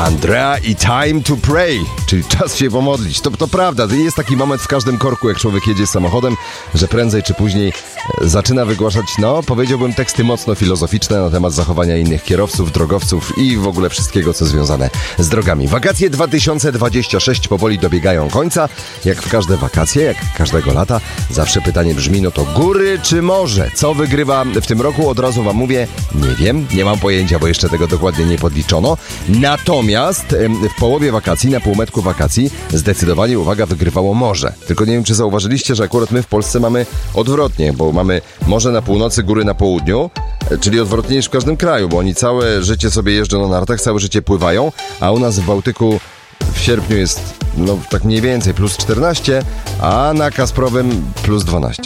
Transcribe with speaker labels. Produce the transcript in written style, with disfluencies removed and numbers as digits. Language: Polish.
Speaker 1: Andrea i Time to Pray, czyli czas się pomodlić. To prawda, jest taki moment w każdym korku, jak człowiek jedzie samochodem, że prędzej czy później zaczyna wygłaszać, powiedziałbym, teksty mocno filozoficzne na temat zachowania innych kierowców, drogowców i w ogóle wszystkiego, co związane z drogami. Wakacje 2026 powoli dobiegają końca. Jak w każde wakacje, jak każdego lata, zawsze pytanie brzmi, to góry czy morze? Co wygrywa w tym roku? Od razu wam mówię, nie wiem, nie mam pojęcia, bo jeszcze tego dokładnie nie podliczono. Natomiast w połowie wakacji, na półmetku wakacji zdecydowanie, uwaga, wygrywało morze. Tylko nie wiem, czy zauważyliście, że akurat my w Polsce mamy odwrotnie, bo mamy morze na północy, góry na południu, czyli odwrotnie niż w każdym kraju, bo oni całe życie sobie jeżdżą na nartach, całe życie pływają, a u nas w Bałtyku w sierpniu jest tak mniej więcej plus 14, a na Kasprowym plus 12.